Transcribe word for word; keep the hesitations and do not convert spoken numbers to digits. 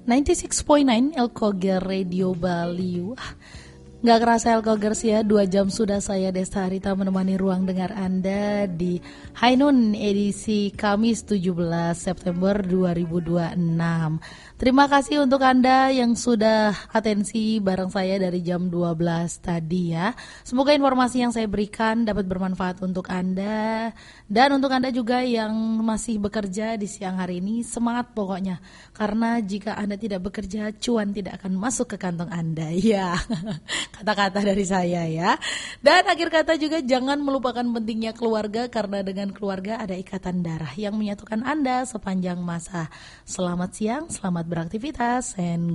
sembilan puluh enam koma sembilan Elkoger Radio Bali. Wah, gak kerasa Elkogers ya, dua jam sudah saya Desta Harita menemani ruang dengar Anda di High Noon edisi Kamis tujuh belas September dua ribu dua puluh enam. Terima kasih untuk Anda yang sudah atensi bareng saya dari jam dua belas tadi ya. Semoga informasi yang saya berikan dapat bermanfaat untuk Anda. Dan untuk Anda juga yang masih bekerja di siang hari ini, semangat pokoknya. Karena jika Anda tidak bekerja, cuan tidak akan masuk ke kantong Anda. Ya, kata-kata dari saya ya. Dan akhir kata juga jangan melupakan pentingnya keluarga, karena dengan keluarga ada ikatan darah yang menyatukan Anda sepanjang masa. Selamat siang, selamat beraktivitas, and